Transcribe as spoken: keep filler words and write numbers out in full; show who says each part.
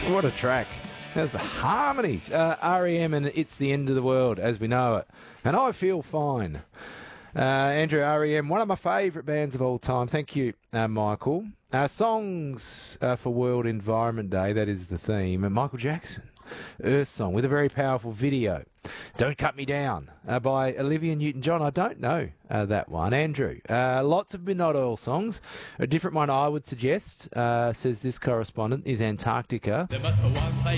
Speaker 1: What a track. There's the harmonies. Uh, R E M and It's the End of the World as we know it. And I Feel Fine. Uh, Andrew, R E M, one of my favourite bands of all time. Thank you, uh, Michael. Uh, songs uh, for World Environment Day, that is the theme. And Michael Jackson, Earth Song, with a very powerful video. Don't Cut Me Down uh, by Olivia Newton-John. I don't know uh, that one. Andrew, uh, lots of Midnight Oil songs. A different one I would suggest, uh, says this correspondent, is Antarctica.
Speaker 2: There must be one place